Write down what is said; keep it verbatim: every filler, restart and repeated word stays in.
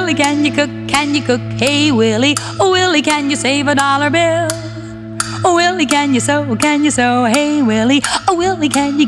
Willie, can you cook, can you cook? Hey Willie, oh Willie, can you save a dollar bill? Oh Willie, can you sew, can you sew? Hey Willie, oh Willie, can you